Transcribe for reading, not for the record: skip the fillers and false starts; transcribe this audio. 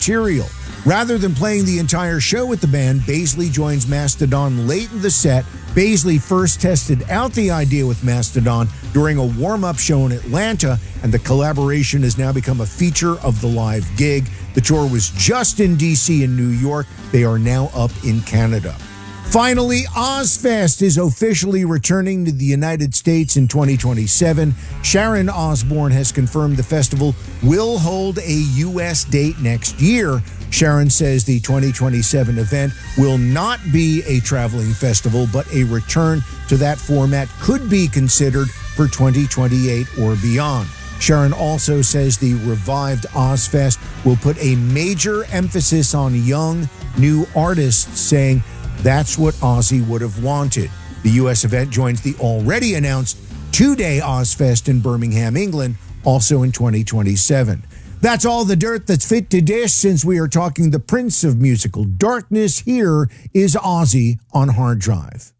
material. Rather than playing the entire show with the band, Baisley joins Mastodon late in the set. Baisley first tested out the idea with Mastodon during a warm-up show in Atlanta, and the collaboration has now become a feature of the live gig. The tour was just in D.C. and New York. They are now up in Canada. Finally, Ozzfest is officially returning to the United States in 2027. Sharon Osbourne has confirmed the festival will hold a U.S. date next year. Sharon says the 2027 event will not be a traveling festival, but a return to that format could be considered for 2028 or beyond. Sharon also says the revived Ozzfest will put a major emphasis on young, new artists, saying that's what Ozzy would have wanted. The U.S. event joins the already announced two-day Ozzfest in Birmingham, England, also in 2027. That's all the dirt that's fit to dish. Since we are talking the Prince of Musical Darkness, here is Ozzy on Hard Drive.